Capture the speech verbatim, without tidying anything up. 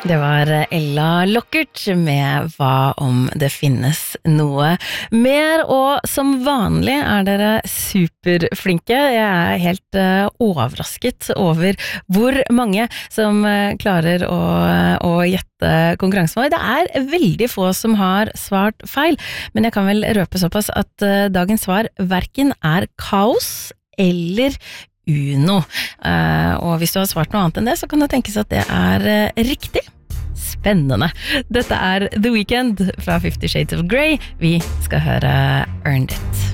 Det var Ella Lockert med Hva om det finnes noe mer, og som vanlig er dere superflinke. Jeg er helt uh, overrasket over hvor mange som uh, klarer å, å gjette konkurransen vår. Det er veldig få som har svart feil, men jeg kan vel røpe såpass at uh, dagens svar hverken er kaos eller Uno. Uh, og hvis du har svart noe annet enn det, så kan det tenkes at det er uh, riktig. Spennende. Dette er The Weeknd fra Fifty Shades of Grey. Vi skal høre Earned It.